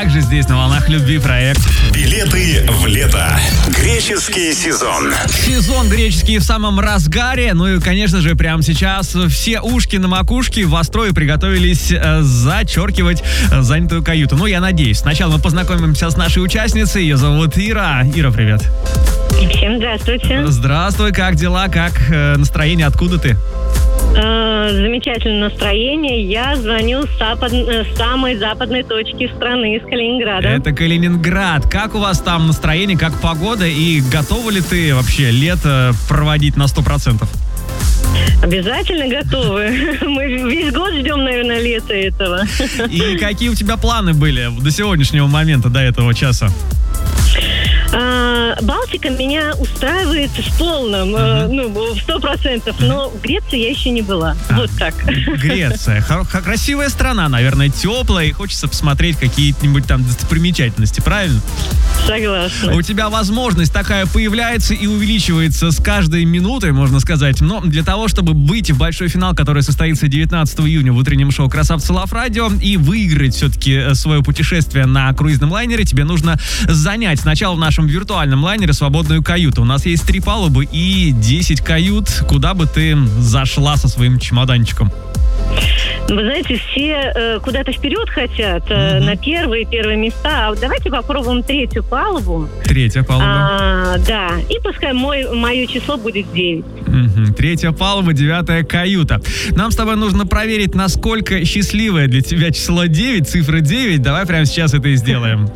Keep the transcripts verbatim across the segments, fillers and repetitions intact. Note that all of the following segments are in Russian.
также здесь на волнах любви проект. Билеты в лето. Греческий сезон. Сезон греческий в самом разгаре. Ну и, конечно же, прямо сейчас все ушки на макушке востро и приготовились э, зачеркивать э, занятую каюту. Ну, я надеюсь. Сначала мы познакомимся с нашей участницей. Ее зовут Ира. Ира, привет. Всем здравствуйте. Здравствуй, как дела, как э, настроение, откуда ты? Э, замечательное настроение. Я звоню с, запад... с самой западной точки страны, из Калининграда. Это Калининград. Как у вас там настроение, как погода и готова ли ты вообще лето проводить на сто процентов? Обязательно готовы. Мы весь год ждем, наверное, лета этого. И какие у тебя планы были до сегодняшнего момента, до этого часа? А, Балтика меня устраивает в полном, uh-huh. э, ну, в сто процентов, но в Греции я еще не была. А, вот так. Греция. Х- х- красивая страна, наверное, теплая, и хочется посмотреть какие-нибудь там достопримечательности, правильно? Согласна. У тебя возможность такая появляется и увеличивается с каждой минутой, можно сказать. Но для того, чтобы выйти в большой финал, который состоится девятнадцатого июня в утреннем шоу «Красавцы Лав Радио», и выиграть все-таки свое путешествие на круизном лайнере, тебе нужно занять сначала в нашем виртуальном лайнере свободную каюту. У нас есть три палубы и десять кают, куда бы ты зашла со своим чемоданчиком. Вы знаете, все э, куда-то вперед хотят, э, mm-hmm. на первые первые места. А давайте попробуем третью палубу. Третья палуба. А, да, и пускай мой, мое число будет девять. Mm-hmm. Третья палуба, девятая каюта. Нам с тобой нужно проверить, насколько счастливое для тебя число девять, цифра девять. Давай прямо сейчас это и сделаем.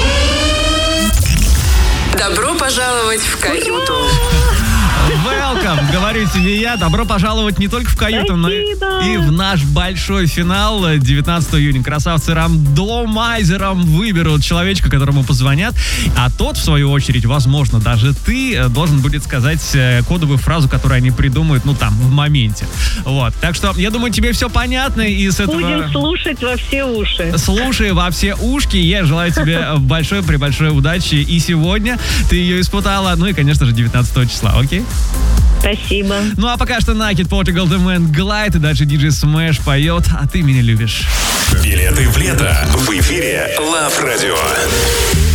Добро пожаловать в каюту. Welcome, говорю тебе я. Добро пожаловать не только в каюту, но и, и в наш большой финал девятнадцатого июня. Красавцы рандомайзером выберут человечка, которому позвонят, а тот, в свою очередь, возможно, даже ты, должен будет сказать кодовую фразу, которую они придумают, ну, там, в моменте. Вот. Так что, я думаю, тебе все понятно, и с этого... Будем слушать во все уши. Слушай во все ушки. Я желаю тебе большой-пребольшой удачи и сегодня. Ты ее испытала. Ну и, конечно же, девятнадцатого числа. Окей? Спасибо. Ну а пока что Naked Portugal The Man Glide, и дальше диджей Smash поет «А ты меня любишь». Билеты в лето в эфире Лав Радио.